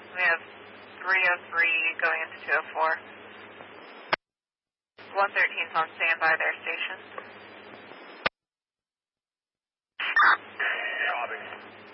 We have 303 going into 204. 113's on standby there, station. Copy.